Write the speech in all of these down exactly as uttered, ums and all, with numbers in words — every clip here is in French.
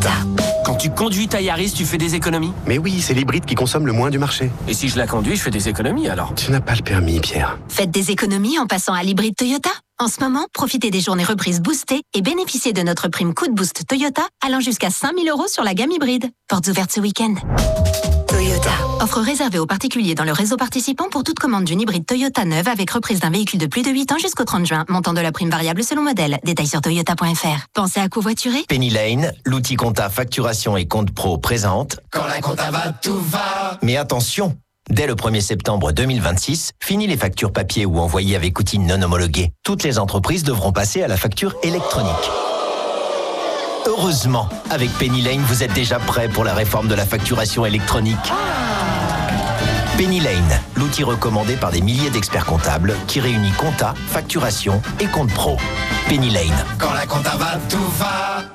Toyota. Quand tu conduis ta Yaris, tu fais des économies? Mais oui, c'est l'hybride qui consomme le moins du marché. Et si je la conduis, je fais des économies alors? Tu n'as pas le permis, Pierre. Faites des économies en passant à l'hybride Toyota. En ce moment, profitez des journées reprises boostées et bénéficiez de notre prime coup de boost Toyota allant jusqu'à cinq mille euros sur la gamme hybride. Portes ouvertes ce week-end. Toyota. Offre réservée aux particuliers dans le réseau participant pour toute commande d'une hybride Toyota neuve avec reprise d'un véhicule de plus de huit ans jusqu'au trente juin. Montant de la prime variable selon modèle. Détails sur toyota point f r. Pensez à covoiturer? Penny Lane, l'outil compta facturation et compte pro présente. Quand la compta va, tout va. Mais attention, dès le premier septembre deux mille vingt-six, fini les factures papier ou envoyées avec outils non homologués. Toutes les entreprises devront passer à la facture électronique. Heureusement, avec Penny Lane, vous êtes déjà prêt pour la réforme de la facturation électronique. Penny Lane, l'outil recommandé par des milliers d'experts comptables qui réunit compta, facturation et compte pro. Penny Lane. Quand la compta va, tout va.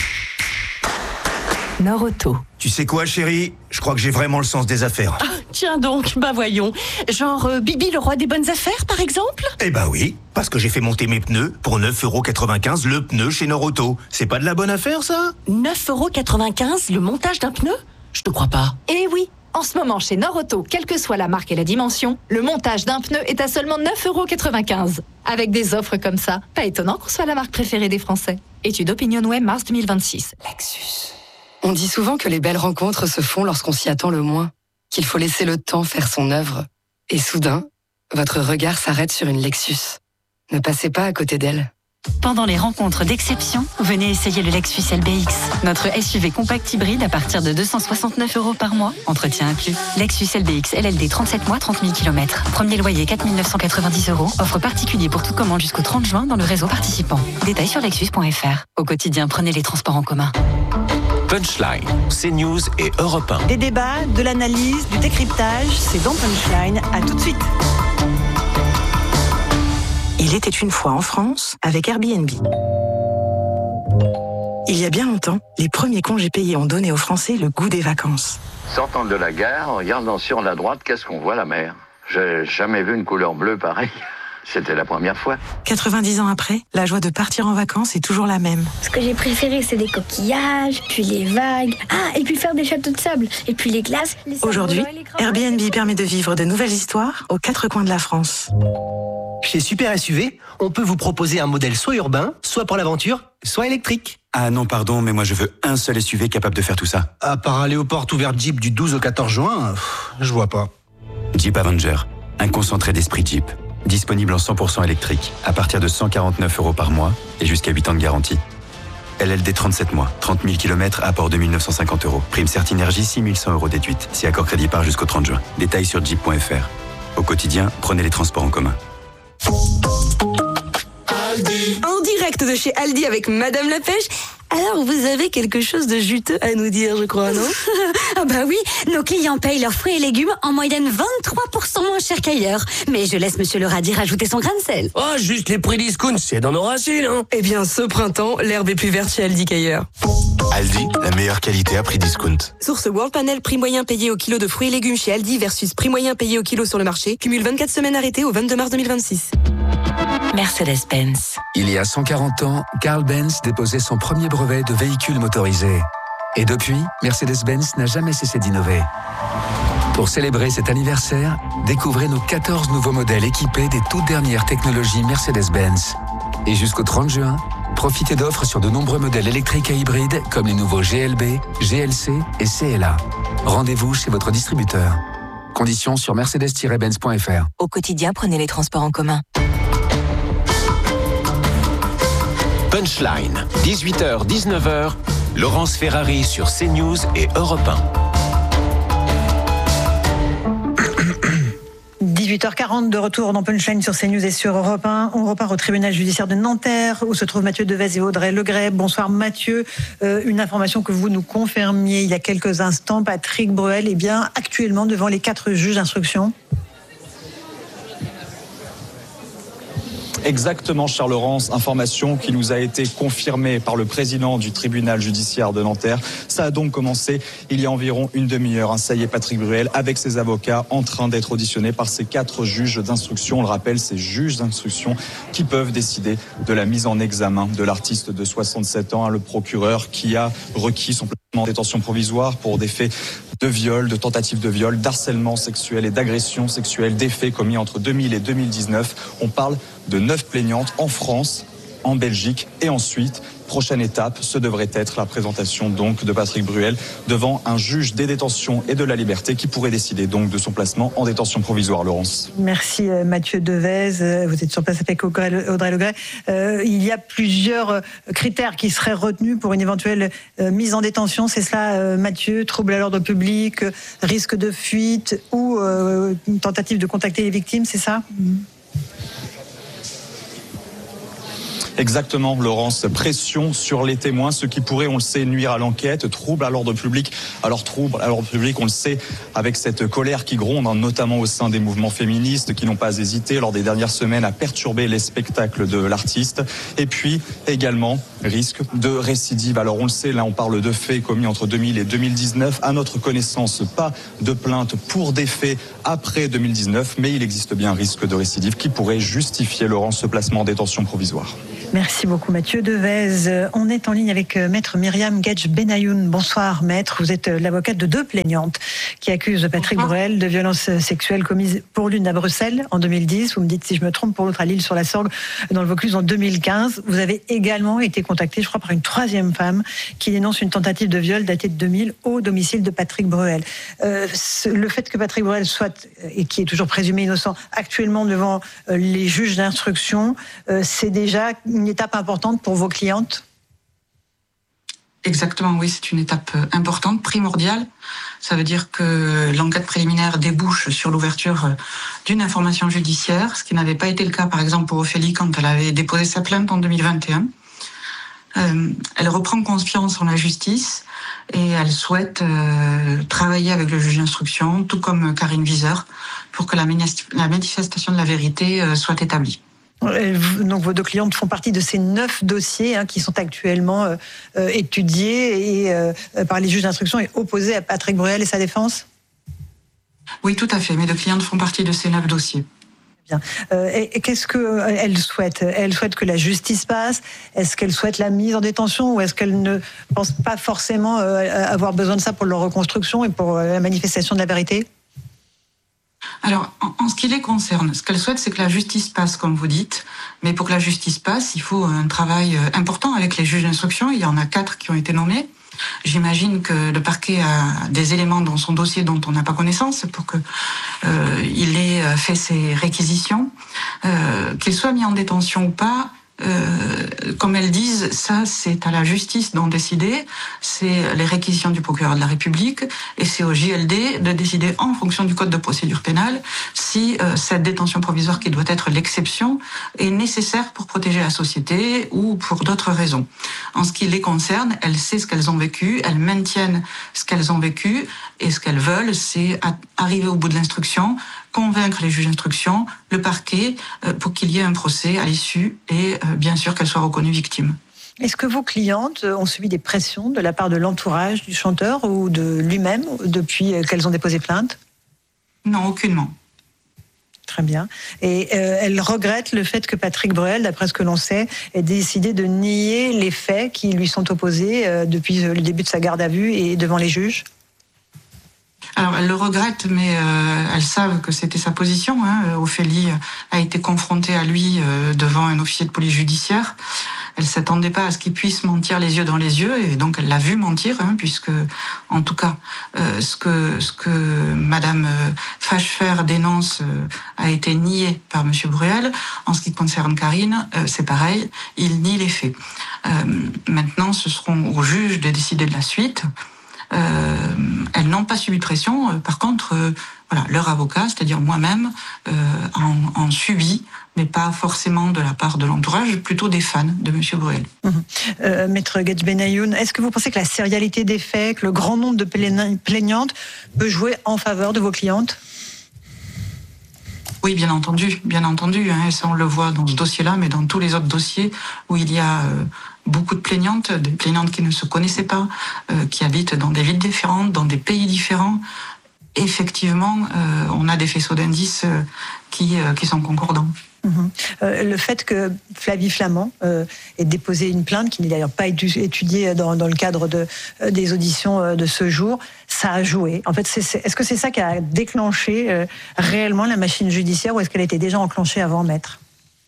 Norauto. Tu sais quoi, chérie? Je crois que j'ai vraiment le sens des affaires. Ah, tiens donc, bah voyons. Genre euh, Bibi le roi des bonnes affaires, par exemple? Eh bah oui, parce que j'ai fait monter mes pneus pour neuf euros quatre-vingt-quinze le pneu chez Norauto. C'est pas de la bonne affaire, ça? neuf euros quatre-vingt-quinze le montage d'un pneu? Je te crois pas. Eh oui, en ce moment chez Norauto, quelle que soit la marque et la dimension, le montage d'un pneu est à seulement neuf euros quatre-vingt-quinze. Avec des offres comme ça, pas étonnant qu'on soit la marque préférée des Français. Étude OpinionWay mars deux mille vingt-six. Lexus. On dit souvent que les belles rencontres se font lorsqu'on s'y attend le moins, qu'il faut laisser le temps faire son œuvre. Et soudain, votre regard s'arrête sur une Lexus. Ne passez pas à côté d'elle. Pendant les rencontres d'exception, venez essayer le Lexus L B X. Notre S U V compact hybride à partir de deux cent soixante-neuf euros par mois, entretien inclus. Lexus L B X L L D trente-sept mois, trente mille kilomètres. Premier loyer quatre mille neuf cent quatre-vingt-dix euros. Offre particulier pour toute commande jusqu'au trente juin dans le réseau participant. Détails sur lexus point f r. Au quotidien, prenez les transports en commun. Punchline, CNews et Europe un. Des débats, de l'analyse, du décryptage, c'est dans Punchline. À tout de suite. Il était une fois en France avec Airbnb. Il y a bien longtemps, les premiers congés payés ont donné aux Français le goût des vacances. Sortant de la gare, en regardant sur la droite, qu'est-ce qu'on voit? La mer. J'ai jamais vu une couleur bleue pareille. C'était la première fois. quatre-vingt-dix ans après, la joie de partir en vacances est toujours la même. Ce que j'ai préféré, c'est les coquillages, puis les vagues. Ah, et puis faire des châteaux de sable. Et puis les glaces. Les Aujourd'hui, Airbnb permet de vivre de nouvelles histoires aux quatre coins de la France. Chez Super S U V, on peut vous proposer un modèle soit urbain, soit pour l'aventure, soit électrique. Ah non, pardon, mais moi je veux un seul S U V capable de faire tout ça. À part aller aux portes ouvertes Jeep du douze au quatorze juin, pff, je vois pas. Jeep Avenger, un concentré d'esprit Jeep. Disponible en cent pour cent électrique, à partir de cent quarante-neuf euros par mois et jusqu'à huit ans de garantie. L L D trente-sept mois, trente mille kilomètres, apport deux mille neuf cent cinquante euros. Prime Certinergie, six mille cent euros déduite. Si accord crédit part jusqu'au trente juin. Détails sur jeep point f r. Au quotidien, prenez les transports en commun. Aldi. En direct de chez Aldi avec Madame la Pêche. Alors, vous avez quelque chose de juteux à nous dire, je crois, non? Ah bah oui, nos clients payent leurs fruits et légumes en moyenne vingt-trois pour cent moins cher qu'ailleurs. Mais je laisse Monsieur le Radis rajouter son grain de sel. Oh, juste les prix discount, c'est dans nos racines, hein. Eh bien, ce printemps, l'herbe est plus verte chez Aldi qu'ailleurs. Aldi, la meilleure qualité à prix discount. Source World Panel, prix moyen payé au kilo de fruits et légumes chez Aldi versus prix moyen payé au kilo sur le marché. Cumule vingt-quatre semaines arrêtées au vingt-deux mars deux mille vingt-six. Mercedes-Benz. Il y a cent quarante ans, Carl Benz déposait son premier brevet de véhicule motorisé. Et depuis, Mercedes-Benz n'a jamais cessé d'innover. Pour célébrer cet anniversaire, découvrez nos quatorze nouveaux modèles équipés des toutes dernières technologies Mercedes-Benz. Et jusqu'au trente juin, profitez d'offres sur de nombreux modèles électriques et hybrides comme les nouveaux G L B, G L C et C L A. Rendez-vous chez votre distributeur. Conditions sur mercedes tiret benz point f r. Au quotidien, prenez les transports en commun. Punchline, dix-huit heures dix-neuf heures, Laurence Ferrari sur CNews et Europe un. dix-huit heures quarante de retour dans Punchline sur CNews et sur Europe un. On repart au tribunal judiciaire de Nanterre où se trouvent Mathieu Devez et Audrey Legret. Bonsoir Mathieu. Euh, une information que vous nous confirmiez il y a quelques instants, Patrick Bruel est bien actuellement devant les quatre juges d'instruction. Exactement, Charles Rance, information qui nous a été confirmée par le président du tribunal judiciaire de Nanterre. Ça a donc commencé il y a environ une demi-heure. Ça y est, Patrick Bruel, avec ses avocats, en train d'être auditionné par ces quatre juges d'instruction. On le rappelle, ces juges d'instruction qui peuvent décider de la mise en examen de l'artiste de soixante-sept ans, le procureur qui a requis son placement en détention provisoire pour des faits de viol, de tentative de viol, d'harcèlement sexuel et d'agression sexuelle, des faits commis entre deux mille et deux mille dix-neuf. On parle de neuf plaignantes en France, en Belgique et ensuite, prochaine étape, ce devrait être la présentation donc de Patrick Bruel devant un juge des détentions et de la liberté qui pourrait décider donc de son placement en détention provisoire. Laurence. Merci Mathieu Devez, vous êtes sur place avec Audrey Legray. Euh, il y a plusieurs critères qui seraient retenus pour une éventuelle euh, mise en détention, c'est cela euh, Mathieu, trouble à l'ordre public, risque de fuite ou euh, une tentative de contacter les victimes, c'est ça ? Exactement, Laurence. Pression sur les témoins, ce qui pourrait, on le sait, nuire à l'enquête. Trouble à l'ordre public. Alors, trouble à l'ordre public, on le sait, avec cette colère qui gronde, hein, notamment au sein des mouvements féministes qui n'ont pas hésité lors des dernières semaines à perturber les spectacles de l'artiste. Et puis, également, risque de récidive. Alors, on le sait, là, on parle de faits commis entre deux mille et deux mille dix-neuf. À notre connaissance, pas de plainte pour des faits après deux mille dix-neuf, mais il existe bien un risque de récidive qui pourrait justifier, Laurence, ce placement en détention provisoire. Merci beaucoup Mathieu Devez. On est en ligne avec maître Myriam Gedj Benayoun. Bonsoir maître, vous êtes l'avocate de deux plaignantes qui accusent Patrick Bruel de violences sexuelles commises pour l'une à Bruxelles en deux mille dix, vous me dites si je me trompe, pour l'autre à L'Isle-sur-la-Sorgue dans le Vaucluse en deux mille quinze. Vous avez également été contacté, je crois, par une troisième femme qui dénonce une tentative de viol datée de deux mille au domicile de Patrick Bruel. Euh, le fait que Patrick Bruel soit, et qui est toujours présumé innocent, actuellement devant les juges d'instruction, euh, c'est déjà une étape importante pour vos clientes ? Exactement, oui, c'est une étape importante, primordiale. Ça veut dire que l'enquête préliminaire débouche sur l'ouverture d'une information judiciaire, ce qui n'avait pas été le cas, par exemple, pour Ophélie quand elle avait déposé sa plainte en deux mille vingt et un. Euh, elle reprend confiance en la justice et elle souhaite euh, travailler avec le juge d'instruction, tout comme Karine Wieser, pour que la, manif- la manifestation de la vérité euh, soit établie. Donc vos deux clientes font partie de ces neuf dossiers hein, qui sont actuellement euh, euh, étudiés et, euh, par les juges d'instruction et opposés à Patrick Bruel et sa défense ? Oui, tout à fait. Mes deux clientes font partie de ces neuf dossiers. Bien. Euh, et, et qu'est-ce qu'elles souhaitent ? Elles souhaitent que la justice passe ? Est-ce qu'elles souhaitent la mise en détention ou est-ce qu'elles ne pensent pas forcément euh, avoir besoin de ça pour leur reconstruction et pour euh, la manifestation de la vérité ? Alors, en, en ce qui les concerne, ce qu'elles souhaitent, c'est que la justice passe, comme vous dites. Mais pour que la justice passe, il faut un travail important avec les juges d'instruction. Il y en a quatre qui ont été nommés. J'imagine que le parquet a des éléments dans son dossier dont on n'a pas connaissance pour que euh, il ait fait ses réquisitions. Euh, qu'il soit mis en détention ou pas, Euh, comme elles disent, ça c'est à la justice d'en décider, c'est les réquisitions du procureur de la République et c'est au J L D de décider en fonction du code de procédure pénale si euh, cette détention provisoire qui doit être l'exception est nécessaire pour protéger la société ou pour d'autres raisons. En ce qui les concerne, elles savent ce qu'elles ont vécu, elles maintiennent ce qu'elles ont vécu et ce qu'elles veulent, c'est arriver au bout de l'instruction, convaincre les juges d'instruction, le parquet, euh, pour qu'il y ait un procès à l'issue et euh, bien sûr qu'elles soient reconnues victimes. Est-ce que vos clientes ont subi des pressions de la part de l'entourage du chanteur ou de lui-même depuis qu'elles ont déposé plainte ? Non, aucunement. Très bien. Et euh, elles regrettent le fait que Patrick Bruel, d'après ce que l'on sait, ait décidé de nier les faits qui lui sont opposés euh, depuis le début de sa garde à vue et devant les juges ? Alors, elles le regrettent, mais euh, elles savent que c'était sa position. Hein. Ophélie a été confrontée à lui euh, devant un officier de police judiciaire. Elle ne s'attendait pas à ce qu'il puisse mentir les yeux dans les yeux, et donc elle l'a vu mentir, hein, puisque, en tout cas, euh, ce que ce que Madame euh, Fachefer dénonce euh, a été nié par Monsieur Bruel. En ce qui concerne Karine, euh, c'est pareil, il nie les faits. Euh, maintenant, ce seront aux juges de décider de la suite. Euh, elles n'ont pas subi de pression. Euh, par contre, euh, voilà, leur avocat, c'est-à-dire moi-même, euh, en, en subit, mais pas forcément de la part de l'entourage, plutôt des fans de Monsieur Bruel. Mmh. Euh, Maître Gedj Benayoun, est-ce que vous pensez que la sérialité des faits, que le grand nombre de plaignantes peut jouer en faveur de vos clientes ? Oui, bien entendu, bien entendu. Hein, et ça, on le voit dans ce dossier-là, mais dans tous les autres dossiers où il y a euh, beaucoup de plaignantes, des plaignantes qui ne se connaissaient pas, euh, qui habitent dans des villes différentes, dans des pays différents. Effectivement, euh, on a des faisceaux d'indices euh, qui, euh, qui sont concordants. Mmh. Euh, le fait que Flavie Flament euh, ait déposé une plainte, qui n'est d'ailleurs pas étudiée dans, dans le cadre de, euh, des auditions euh, de ce jour, ça a joué. En fait, c'est, c'est, est-ce que c'est ça qui a déclenché euh, réellement la machine judiciaire, ou est-ce qu'elle a été déjà enclenchée avant, maître ?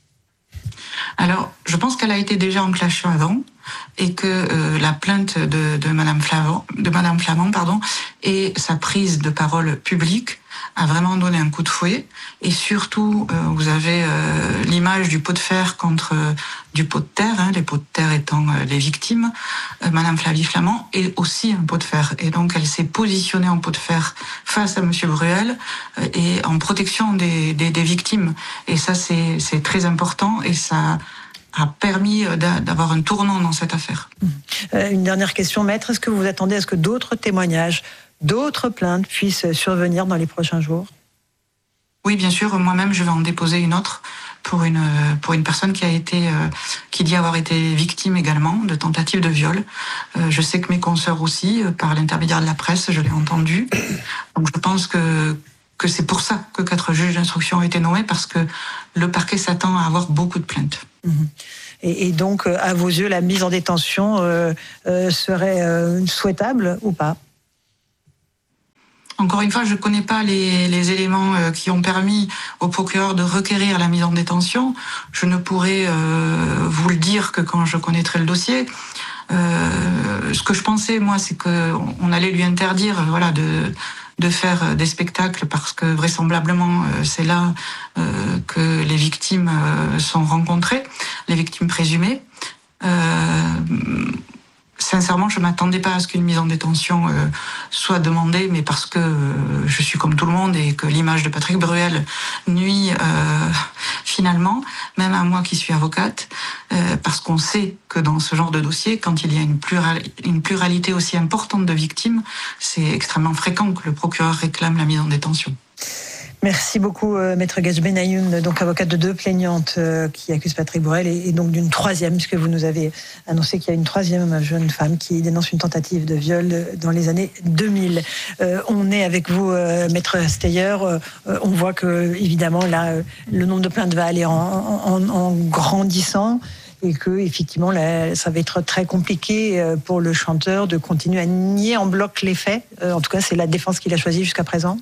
Alors, je pense qu'elle a été déjà enclenchée avant, et que euh, la plainte de, de Madame Flament, de Madame Flament, pardon, et sa prise de parole publique a vraiment donné un coup de fouet. Et surtout, euh, vous avez euh, l'image du pot de fer contre euh, du pot de terre, hein, les pots de terre étant euh, les victimes. Euh, Madame Flavie Flament est aussi un pot de fer. Et donc, elle s'est positionnée en pot de fer face à Monsieur Bruel euh, et en protection des, des, des victimes. Et ça, c'est, c'est très important, et ça a permis d'avoir un tournant dans cette affaire. Euh, une dernière question, maître. Est-ce que vous attendez à ce que d'autres témoignages, d'autres plaintes puissent survenir dans les prochains jours ? Oui, bien sûr. Moi-même, je vais en déposer une autre pour une, pour une personne qui a été, euh, qui dit avoir été victime également de tentative de viol. Euh, je sais que mes consoeurs aussi, euh, par l'intermédiaire de la presse, je l'ai entendu. Donc je pense que que c'est pour ça que quatre juges d'instruction ont été nommés, parce que le parquet s'attend à avoir beaucoup de plaintes. Mmh. Et, et donc, à vos yeux, la mise en détention euh, euh, serait euh, souhaitable ou pas ? Encore une fois, je ne connais pas les, les éléments euh, qui ont permis au procureur de requérir la mise en détention. Je ne pourrais euh, vous le dire que quand je connaîtrai le dossier. Euh, ce que je pensais, moi, c'est qu'on allait lui interdire, voilà, de... de faire des spectacles, parce que vraisemblablement c'est là euh, que les victimes euh, sont rencontrées, les victimes présumées. Euh, sincèrement, je m'attendais pas à ce qu'une mise en détention euh, soit demandée, mais parce que euh, je suis comme tout le monde et que l'image de Patrick Bruel nuit euh, finalement, même à moi qui suis avocate, euh, parce qu'on sait que dans ce genre de dossier, quand il y a une, plural, une pluralité aussi importante de victimes, c'est extrêmement fréquent que le procureur réclame la mise en détention. Merci beaucoup, euh, Maître Gage Benayoun, donc avocate de deux plaignantes euh, qui accusent Patrick Bruel, et, et donc d'une troisième, puisque vous nous avez annoncé qu'il y a une troisième jeune femme qui dénonce une tentative de viol dans les années deux mille. Euh, on est avec vous, euh, Maître Steyer. Euh, on voit que, évidemment, là, euh, le nombre de plaintes va aller en, en, en grandissant, et que, effectivement, là, ça va être très compliqué pour le chanteur de continuer à nier en bloc les faits. Euh, en tout cas, c'est la défense qu'il a choisie jusqu'à présent.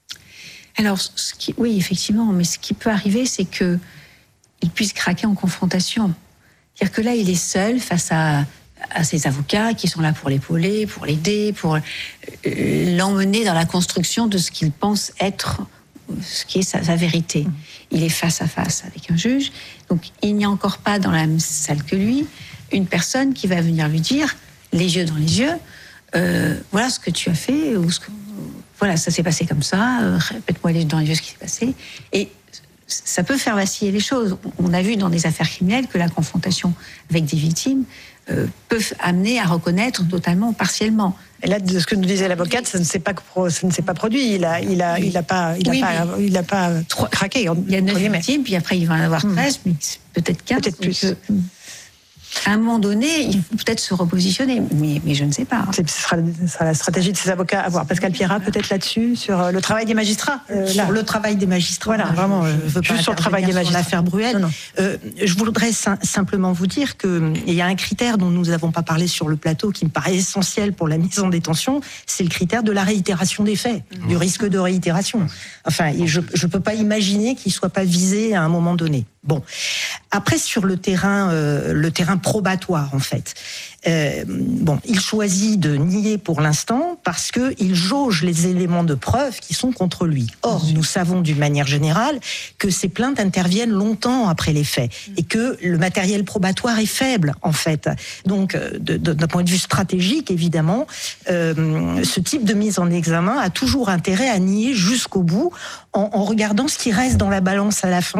Alors, ce qui, oui, effectivement, mais ce qui peut arriver, c'est que il puisse craquer en confrontation. C'est-à-dire que là, il est seul face à, à ses avocats qui sont là pour l'épauler, pour l'aider, pour l'emmener dans la construction de ce qu'il pense être, ce qui est sa, sa vérité. Il est face à face avec un juge, donc il n'y a encore pas dans la même salle que lui une personne qui va venir lui dire, les yeux dans les yeux, euh, voilà ce que tu as fait, ou ce que... Voilà, ça s'est passé comme ça, euh, répète-moi dans les yeux ce qui s'est passé. Et ça peut faire vaciller les choses. On a vu dans des affaires criminelles que la confrontation avec des victimes euh, peut amener à reconnaître totalement ou partiellement. Et là, de ce que nous disait l'avocate, ça ne s'est pas, ça ne s'est pas produit. Il a, il a, il a pas, il a oui, pas, il a pas craqué. Il y a neuf victimes, puis après il va en avoir treize, mmh. mais peut-être quinze. Peut-être plus. Que, à un moment donné, il faut peut-être se repositionner, mais, mais je ne sais pas. Ce sera, ce sera la stratégie de ces avocats à voir. Pascal Pierrat, peut-être là-dessus, sur le travail des magistrats. Euh, sur là. le travail des magistrats. Voilà, vraiment. Je, je veux juste pas sur le travail des magistrats. L'affaire Bruel. Non, non. Euh, je voudrais sim- simplement vous dire que il y a un critère dont nous n'avons pas parlé sur le plateau qui me paraît essentiel pour la mise en détention, c'est le critère de la réitération des faits, mmh. du risque de réitération. Enfin, je ne peux pas imaginer qu'il ne soit pas visé à un moment donné. Bon, après sur le terrain, euh, le terrain probatoire en fait. Euh, bon, il choisit de nier pour l'instant parce que il jauge les éléments de preuve qui sont contre lui. Or, nous savons d'une manière générale que ces plaintes interviennent longtemps après les faits et que le matériel probatoire est faible en fait. Donc, de, de, d'un point de vue stratégique, évidemment, euh, ce type de mise en examen a toujours intérêt à nier jusqu'au bout en, en regardant ce qui reste dans la balance à la fin.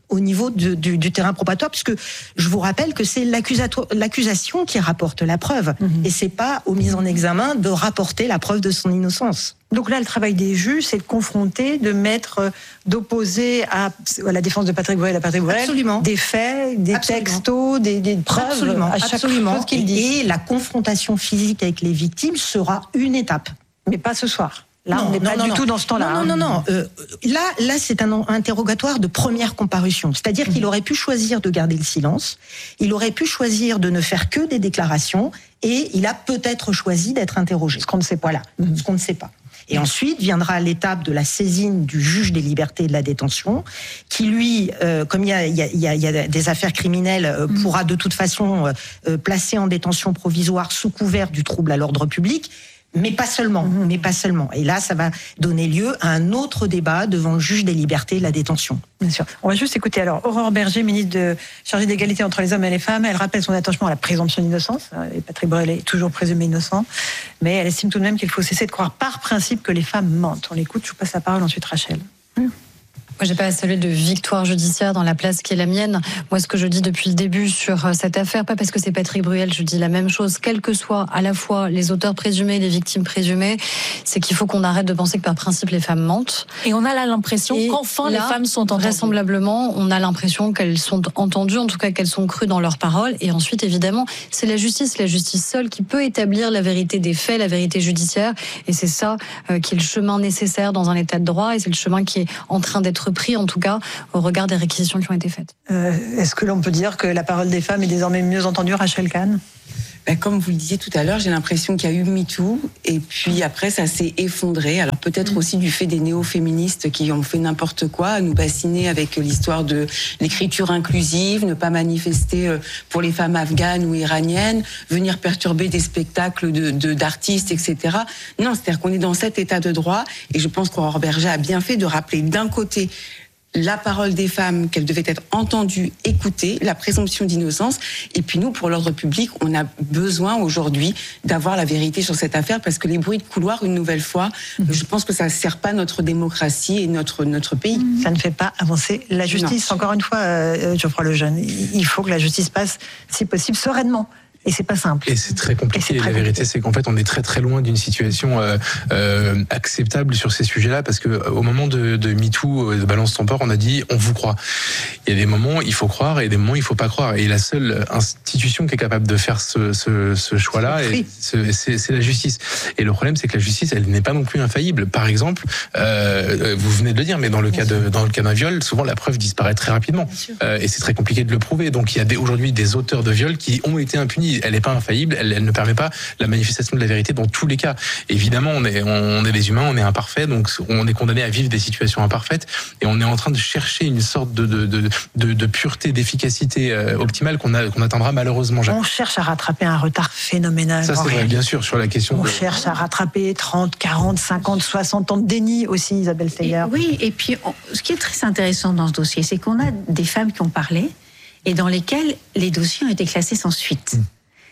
au niveau de, du, du terrain probatoire, puisque je vous rappelle que c'est l'accusation qui rapporte la preuve, mmh. et c'est pas aux mises en examen de rapporter la preuve de son innocence. Donc là, le travail des juges, c'est de confronter, de mettre, d'opposer à, à la défense de Patrick Bruel à Patrick Bruel Absolument. des faits, des Absolument. textos, des, des preuves Absolument. à chaque Absolument. chose qu'il dit. Et la confrontation physique avec les victimes sera une étape. Mais pas ce soir. Là, non, on n'est pas non, du non. tout dans ce temps-là. Non, non, non. non. Euh, là, là, c'est un interrogatoire de première comparution. C'est-à-dire mmh. qu'il aurait pu choisir de garder le silence, il aurait pu choisir de ne faire que des déclarations, et il a peut-être choisi d'être interrogé. Ce qu'on ne sait pas. Voilà, mmh. ce qu'on ne sait pas. Et ensuite viendra l'étape de la saisine du juge des libertés et de la détention, qui lui, euh, comme il y a, il y, a, il y a des affaires criminelles, euh, mmh. pourra de toute façon euh, placer en détention provisoire sous couvert du trouble à l'ordre public. Mais pas seulement, mmh. mais pas seulement. Et là, ça va donner lieu à un autre débat devant le juge des libertés et de la détention. Bien sûr. On va juste écouter alors Aurore Bergé, ministre de, chargée d'égalité entre les hommes et les femmes. Elle rappelle son attachement à la présomption d'innocence. Et Patrick Bruel est toujours présumé innocent. Mais elle estime tout de même qu'il faut cesser de croire par principe que les femmes mentent. On l'écoute, je vous passe la parole ensuite Rachel. Mmh. Moi, j'ai pas à saluer de victoire judiciaire dans la place qui est la mienne. Moi, ce que je dis depuis le début sur cette affaire, pas parce que c'est Patrick Bruel, je dis la même chose, quels que soient à la fois les auteurs présumés, les victimes présumées, c'est qu'il faut qu'on arrête de penser que par principe les femmes mentent. Et on a là l'impression et qu'enfin là, les femmes sont entendues. Vraisemblablement, on a l'impression qu'elles sont entendues, en tout cas qu'elles sont crues dans leurs paroles. Et ensuite, évidemment, c'est la justice, la justice seule qui peut établir la vérité des faits, la vérité judiciaire. Et c'est ça euh, qui est le chemin nécessaire dans un état de droit, et c'est le chemin qui est en train d'être pris, en tout cas, au regard des réquisitions qui ont été faites. Euh, est-ce que l'on peut dire que la parole des femmes est désormais mieux entendue, Rachel Kahn ? Ben, comme vous le disiez tout à l'heure, j'ai l'impression qu'il y a eu MeToo, et puis après, ça s'est effondré. Alors peut-être mmh. aussi du fait des néo-féministes qui ont fait n'importe quoi, nous bassiner avec l'histoire de l'écriture inclusive, ne pas manifester pour les femmes afghanes ou iraniennes, venir perturber des spectacles de, de, d'artistes, et cetera. Non, c'est-à-dire qu'on est dans cet état de droit, et je pense qu'Aurore Bergé a bien fait de rappeler d'un côté la parole des femmes, qu'elle devait être entendue, écoutée, la présomption d'innocence. Et puis nous, pour l'ordre public, on a besoin aujourd'hui d'avoir la vérité sur cette affaire, parce que les bruits de couloir, une nouvelle fois, mmh. je pense que ça ne sert pas notre démocratie et notre, notre pays. Ça ne fait pas avancer la justice. Non. Encore une fois, euh, Geoffroy Lejeune, il faut que la justice passe, si possible, sereinement. Et c'est pas simple. Et c'est très compliqué. Et, c'est très et la vérité, compliqué. c'est qu'en fait, on est très très loin d'une situation euh, euh, acceptable sur ces sujets-là, parce que au moment de, de MeToo, de Balance ton port, on a dit on vous croit. Il y a des moments il faut croire et des moments il faut pas croire. Et la seule institution qui est capable de faire ce, ce, ce choix-là, c'est, c'est, c'est la justice. Et le problème, c'est que la justice, elle n'est pas non plus infaillible. Par exemple, euh, vous venez de le dire, mais dans le cas de, dans le cas d'un viol, souvent la preuve disparaît très rapidement, euh, et c'est très compliqué de le prouver. Donc il y a des, aujourd'hui des auteurs de viol qui ont été impunis. Elle n'est pas infaillible, elle, elle ne permet pas la manifestation de la vérité dans tous les cas. Évidemment, on est, on est des humains, on est imparfaits, donc on est condamné à vivre des situations imparfaites, et on est en train de chercher une sorte de, de, de, de, de pureté, d'efficacité euh, optimale qu'on, a, qu'on atteindra malheureusement jamais. On cherche à rattraper un retard phénoménal. Ça, c'est vrai, bien sûr, sur la question. On de... cherche à rattraper trente, quarante, cinquante, soixante ans de déni aussi, Isabelle Steger. Oui, et puis on, ce qui est très intéressant dans ce dossier, c'est qu'on a des femmes qui ont parlé et dans lesquelles les dossiers ont été classés sans suite. Mmh.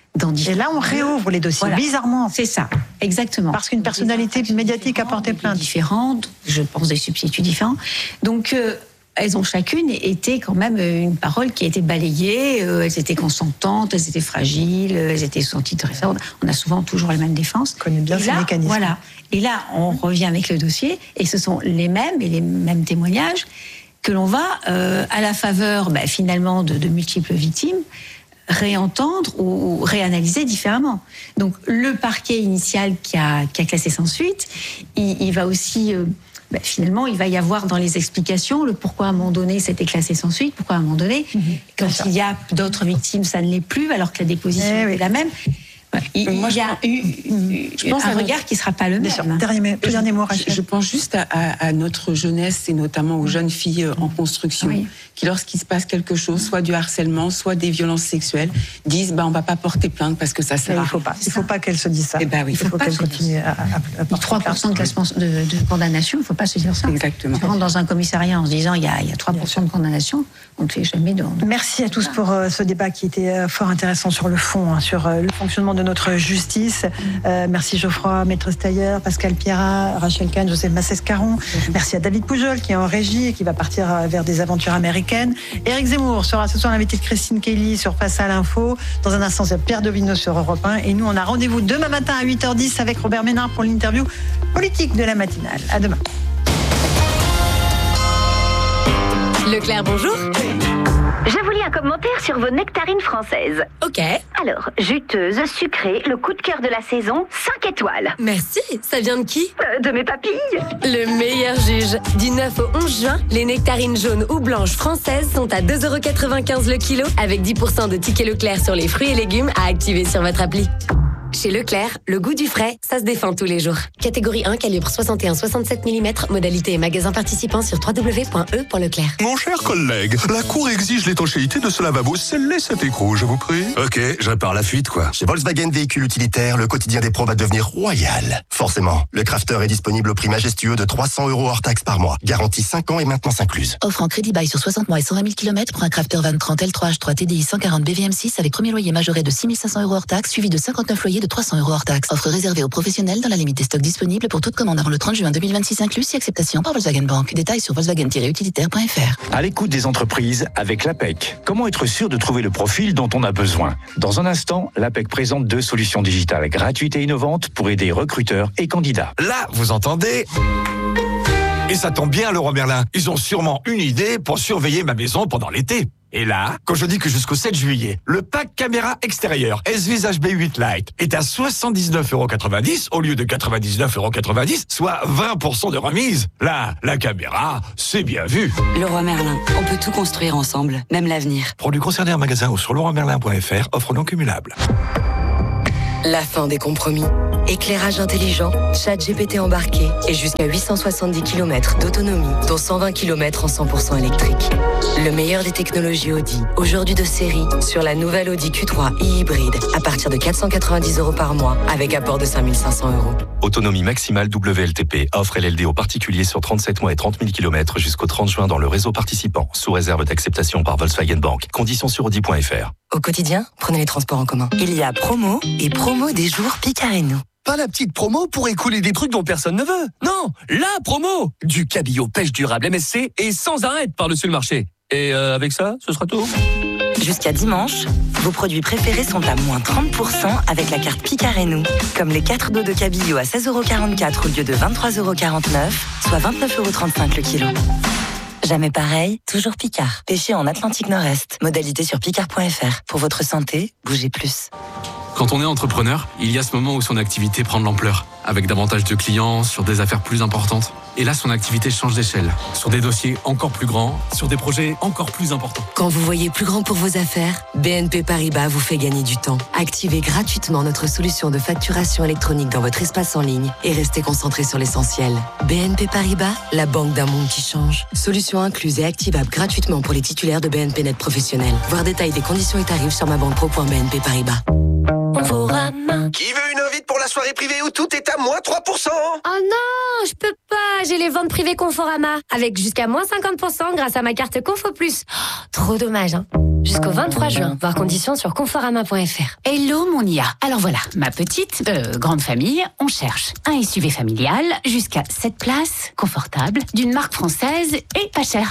Et là, on réouvre les dossiers, voilà. Bizarrement. C'est ça, exactement. Parce qu'une personnalité médiatique a porté plainte. Différentes, je pense des substituts différents. Donc, euh, elles ont chacune été quand même une parole qui a été balayée. Euh, elles étaient consentantes, elles étaient fragiles, elles étaient senties très fortes. On a souvent toujours les mêmes défenses. On connaît bien ces mécanismes. Voilà. Et là, on revient avec le dossier, et ce sont les mêmes et les mêmes témoignages que l'on va, euh, à la faveur, bah, finalement, de, de multiples victimes, réentendre ou réanalyser différemment. Donc le parquet initial qui a, qui a classé sans suite, il, il va aussi, euh, bah, finalement, il va y avoir dans les explications le pourquoi à un moment donné c'était classé sans suite, pourquoi à un moment donné, mmh, quand il y a d'autres victimes, ça ne l'est plus, alors que la déposition eh est oui. la même. Il, Moi, il y a eu je pense un regard qui ne sera pas le même. Dernier, je, dernier mot, Rachel. Je pense juste à, à, à notre jeunesse, et notamment aux jeunes filles en construction, oui. qui, lorsqu'il se passe quelque chose, soit du harcèlement, soit des violences sexuelles, disent bah, on ne va pas porter plainte parce que ça sert à rien. Il ne faut pas, il faut pas qu'elles se disent ça. Et bah oui, il faut, faut qu'elles continuent à, à, à trois pour cent de, classement, de, de condamnation, il ne faut pas se dire ça. Exactement. Tu rentres dans un commissariat en se disant il y a, il y a trois pour cent de condamnation, donc les jamais de... Merci à tous pour euh, ce débat qui était euh, fort intéressant sur le fond, hein, sur euh, le fonctionnement de notre justice. Euh, merci Geoffroy Maître Stayer, Pascal Pierrat, Rachel Kahn, Joseph Massescaron. Merci à David Poujol qui est en régie et qui va partir vers des aventures américaines. Éric Zemmour sera ce soir l'invité de Christine Kelly sur Face à l'info. Dans un instant, c'est Pierre Dovinos sur Europe un. Et nous, on a rendez-vous demain matin à huit heures dix avec Robert Ménard pour l'interview politique de la matinale. À demain. Leclerc, bonjour. Je vous lis un commentaire sur vos nectarines françaises. Ok. Alors, juteuse, sucrée, le coup de cœur de la saison, cinq étoiles. Merci. Ça vient de qui euh, De mes papilles. Le meilleur juge. Du neuf au onze juin, les nectarines jaunes ou blanches françaises sont à deux euros quatre-vingt-quinze le kilo, avec dix pour cent de tickets Leclerc sur les fruits et légumes à activer sur votre appli. Chez Leclerc, le goût du frais, ça se défend tous les jours. Catégorie un, calibre soixante et un virgule soixante-sept millimètres, modalité et magasin participant sur w w w point e point leclerc. Mon cher collègue, la Cour exige l'étanchéité de ce lavabo. Scellez cet écrou, je vous prie. Ok, je répare la fuite, quoi. Chez Volkswagen Véhicules Utilitaires, le quotidien des pros va devenir royal. Forcément, le Crafter est disponible au prix majestueux de trois cents euros hors taxe par mois. Garantie cinq ans et maintenance incluse. Offre en crédit bail sur soixante mois et cent vingt mille kilomètres pour un Crafter vingt trente L trois H trois T D I cent quarante B V M six avec premier loyer majoré de six mille cinq cents euros hors taxe, suivi de cinquante-neuf loyers de trois cents euros hors taxe. Offre réservée aux professionnels dans la limite des stocks disponibles pour toute commande avant le trente juin deux mille vingt-six inclus, si acceptation par Volkswagen Bank. Détails sur volkswagen tiret utilitaire point f r. À l'écoute des entreprises avec l'A P E C. Comment être sûr de trouver le profil dont on a besoin? Dans un instant, l'A P E C présente deux solutions digitales gratuites et innovantes pour aider recruteurs et candidats. Là, vous entendez? Et ça tombe bien, Leroy Merlin. Ils ont sûrement une idée pour surveiller ma maison pendant l'été. Et là, quand je dis que jusqu'au sept juillet, le pack caméra extérieure S-Vis H B huit Lite est à soixante-dix-neuf euros quatre-vingt-dix au lieu de quatre-vingt-dix-neuf euros quatre-vingt-dix, soit vingt pour cent de remise. Là, la caméra, c'est bien vu. Leroy Merlin, on peut tout construire ensemble, même l'avenir. Produits concernés en magasin ou sur leroy merlin point f r, offre non cumulable. La fin des compromis. Éclairage intelligent, chat G P T embarqué et jusqu'à huit cent soixante-dix kilomètres d'autonomie, dont cent vingt kilomètres en cent pour cent électrique. Le meilleur des technologies Audi, aujourd'hui de série, sur la nouvelle Audi Q trois e-hybride, à partir de quatre cent quatre-vingt-dix euros par mois, avec apport de cinq mille cinq cents euros. Autonomie maximale W L T P, offre L L D aux particuliers sur trente-sept mois et trente mille kilomètres jusqu'au trente juin dans le réseau participant, sous réserve d'acceptation par Volkswagen Bank. Conditions sur audi point f r. Au quotidien, prenez les transports en commun. Il y a promo et promo des jours Picarénou. Pas la petite promo pour écouler des trucs dont personne ne veut. Non, la promo du cabillaud pêche durable M S C et sans arrêt par-dessus le marché. Et euh, avec ça, ce sera tout. Jusqu'à dimanche, vos produits préférés sont à moins trente pour cent avec la carte Picarénou. Comme les quatre dos de cabillaud à seize euros quarante-quatre au lieu de vingt-trois euros quarante-neuf, soit vingt-neuf euros trente-cinq le kilo. Jamais pareil, toujours Picard. Pêché en Atlantique Nord-Est. Modalité sur picard point f r. Pour votre santé, bougez plus. Quand on est entrepreneur, il y a ce moment où son activité prend de l'ampleur, avec davantage de clients, sur des affaires plus importantes. Et là, son activité change d'échelle, sur des dossiers encore plus grands, sur des projets encore plus importants. Quand vous voyez plus grand pour vos affaires, B N P Paribas vous fait gagner du temps. Activez gratuitement notre solution de facturation électronique dans votre espace en ligne et restez concentré sur l'essentiel. B N P Paribas, la banque d'un monde qui change. Solution incluse et activable gratuitement pour les titulaires de B N P Net professionnels. Voir détail des conditions et tarifs sur ma banque pro point b n p paribas. Qui veut une invite pour la soirée privée où tout est à moins trois pour cent? Oh non, je peux pas, j'ai les ventes privées Conforama, avec jusqu'à moins cinquante pour cent grâce à ma carte Confo Plus. Oh, trop dommage, hein. Jusqu'au vingt-trois juin, voir conditions sur conforama point f r. Hello mon I A. Alors voilà, ma petite, euh, grande famille, on cherche un S U V familial, jusqu'à sept places, confortable, d'une marque française et pas cher.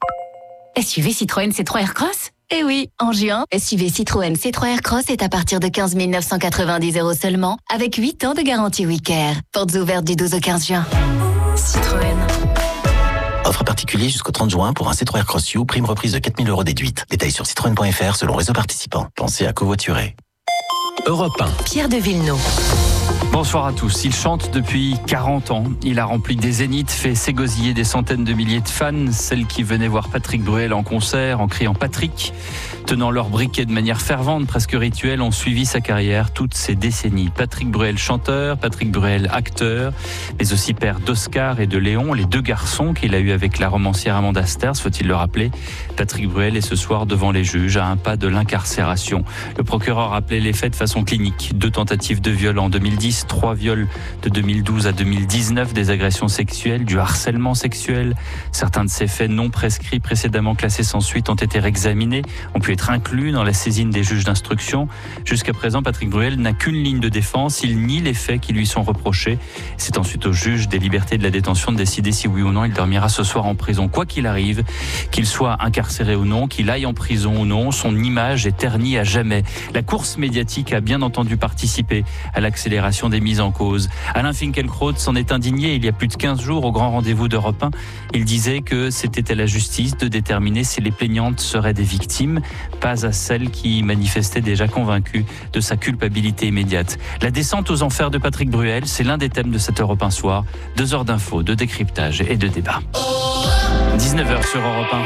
S U V Citroën C trois Aircross? Eh oui, en juin, S U V Citroën C trois Aircross est à partir de quinze mille neuf cent quatre-vingt-dix euros seulement, avec huit ans de garantie WeCare. Portes ouvertes du douze au quinze juin. Citroën. Offre particulier jusqu'au trente juin pour un C trois Aircross U, prime reprise de quatre mille euros déduite. Détails sur citroën point f r selon réseau participant. Pensez à covoiturer. Europe un. Pierre de Villeneuve. Bonsoir à tous. Il chante depuis quarante ans. Il a rempli des zéniths, fait s'égosiller des centaines de milliers de fans. Celles qui venaient voir Patrick Bruel en concert en criant Patrick, tenant leur briquet de manière fervente, presque rituelle, ont suivi sa carrière toutes ces décennies. Patrick Bruel chanteur, Patrick Bruel acteur, mais aussi père d'Oscar et de Léon, les deux garçons qu'il a eus avec la romancière Amanda Sters, faut-il le rappeler. Patrick Bruel est ce soir devant les juges à un pas de l'incarcération. Le procureur a appelé les faits de façon clinique. Deux tentatives de viol en deux mille dix, trois viols de deux mille douze à deux mille dix-neuf, des agressions sexuelles, du harcèlement sexuel. Certains de ces faits non prescrits précédemment classés sans suite ont été réexaminés, ont pu être être inclus dans la saisine des juges d'instruction. Jusqu'à présent, Patrick Bruel n'a qu'une ligne de défense. Il nie les faits qui lui sont reprochés. C'est ensuite au juge des libertés et de la détention de décider si oui ou non il dormira ce soir en prison. Quoi qu'il arrive, qu'il soit incarcéré ou non, qu'il aille en prison ou non, son image est ternie à jamais. La course médiatique a bien entendu participé à l'accélération des mises en cause. Alain Finkielkraut s'en est indigné il y a plus de quinze jours au grand rendez-vous d'Europe un. Il disait que c'était à la justice de déterminer si les plaignantes seraient des victimes, pas à celles qui manifestaient déjà convaincues de sa culpabilité immédiate. La descente aux enfers de Patrick Bruel, c'est l'un des thèmes de cet Europe un soir. Deux heures d'infos, de décryptage et de débat. dix-neuf heures sur Europe un.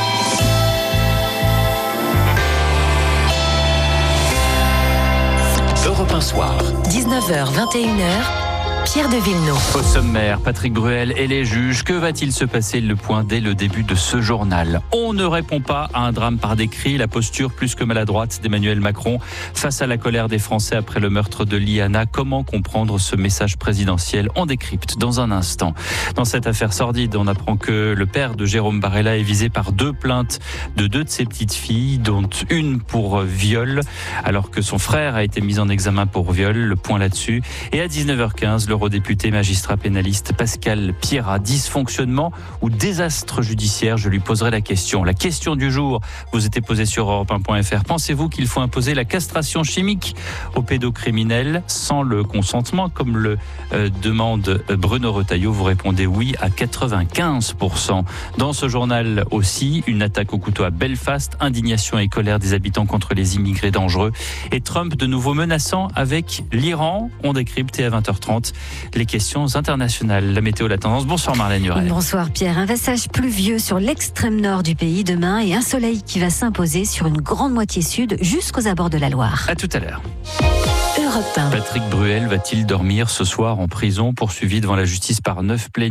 Europe un soir. dix-neuf heures, vingt et une heures. Pierre de Villeneuve. Au sommaire, Patrick Bruel et les juges. Que va-t-il se passer? Le point dès le début de ce journal. On ne répond pas à un drame par des cris. La posture plus que maladroite d'Emmanuel Macron face à la colère des Français après le meurtre de Liana. Comment comprendre ce message présidentiel? On décrypte dans un instant. Dans cette affaire sordide, on apprend que le père de Jérôme Barella est visé par deux plaintes de deux de ses petites filles, dont une pour viol, alors que son frère a été mis en examen pour viol. Le point là-dessus. Et à dix-neuf heures quinze, l'eurodéputé magistrat pénaliste Pascal Pierrat, dysfonctionnement ou désastre judiciaire, je lui poserai la question. La question du jour vous était posée sur Europe un point F R. Pensez-vous qu'il faut imposer la castration chimique aux pédocriminels sans le consentement, comme le euh, demande Bruno Retailleau? Vous répondez oui à quatre-vingt-quinze pour cent. Dans ce journal aussi, une attaque au couteau à Belfast, indignation et colère des habitants contre les immigrés dangereux et Trump de nouveau menaçant avec l'Iran. On décrypte et à vingt heures trente les questions internationales. La météo, la tendance. Bonsoir Marlène Durel. Bonsoir Pierre. Un passage pluvieux sur l'extrême nord du pays demain et un soleil qui va s'imposer sur une grande moitié sud jusqu'aux abords de la Loire. À tout à l'heure. Europe un. Patrick Bruel va-t-il dormir ce soir en prison, poursuivi devant la justice par neuf plaignants?